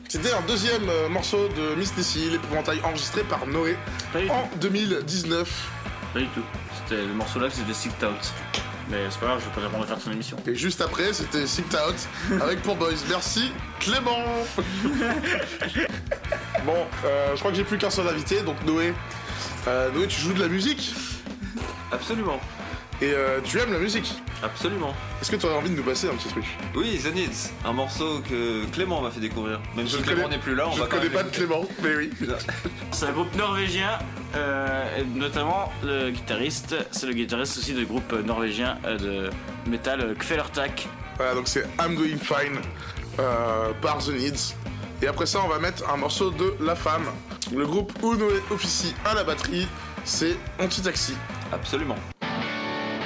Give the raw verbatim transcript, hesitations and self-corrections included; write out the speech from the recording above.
C'était un deuxième euh, morceau de Miss Nessie, l'épouvantail enregistré par Noé en deux mille dix-neuf. Pas du tout. C'était le morceau là, c'était Sicked Out. Mais c'est pas grave, je vais pas répondre à faire son émission. Et juste après, c'était Sicked Out avec Poor Boys. Merci Clément. Bon, euh, je crois que j'ai plus qu'un seul invité, donc Noé. Euh, Noé, tu joues de la musique? Absolument. Et euh, tu aimes la musique? Absolument. Est-ce que tu aurais envie de nous passer un petit truc? Oui, The Needs, un morceau que Clément m'a fait découvrir. Même Je si Clément connais- n'est plus là, on Je va ne quand connais même pas de l'écouter. Clément, mais oui. C'est un groupe norvégien, euh, et notamment le guitariste, c'est le guitariste aussi du groupe norvégien euh, de metal euh, Kvelertak. Voilà, donc c'est I'm Doing Fine euh, par The Needs. Et après ça, on va mettre un morceau de La Femme. Le groupe où Noé officie à la batterie, c'est Anti-Taxi. Absolument.